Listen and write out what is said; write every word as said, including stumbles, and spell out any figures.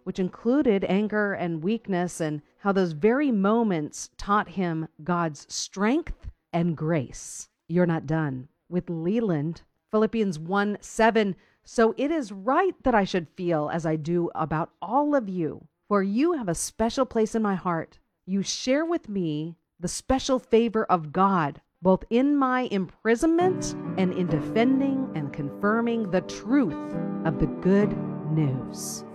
which included anger and weakness, and how those very moments taught him God's strength and grace. You're not done. With Leland, Philippians one seven, so it is right that I should feel as I do about all of you, for you have a special place in my heart. You share with me the special favor of God, both in my imprisonment and in defending and confirming the truth of the good news.